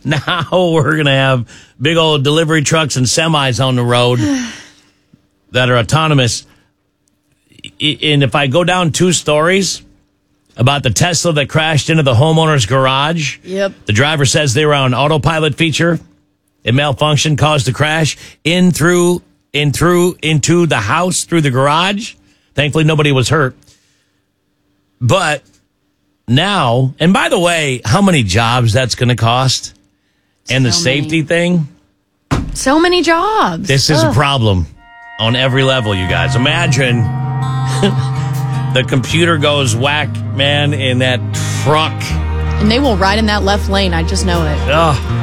Now we're going to have big old delivery trucks and semis on the road that are autonomous. And if I go down 2 stories about the Tesla that crashed into the homeowner's garage, Yep. the driver says they were on autopilot feature. It malfunctioned, caused the crash into the house through the garage. Thankfully, nobody was hurt. But now, and by the way, how many jobs that's going to cost? And the safety thing? So many jobs. This is a problem on every level, you guys. Imagine the computer goes whack, man, in that truck. And they will ride in that left lane. I just know it. Ugh.